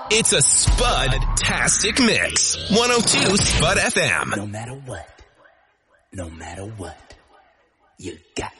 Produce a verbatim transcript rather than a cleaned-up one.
It's a Spud-tastic mix. one oh two Spud F M. No matter what, no matter what, you got